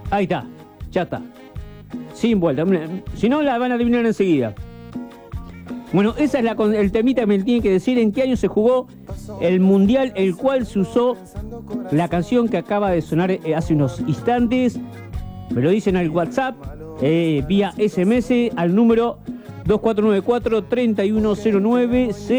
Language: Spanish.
Ahí está, ya está. Sin vuelta. Si no, la van a adivinar enseguida. Bueno, esa es el temita que me tiene que decir en qué año se jugó el mundial, el cual se usó la canción que acaba de sonar hace unos instantes. Me lo dicen al WhatsApp, vía SMS, al número 2494-3109.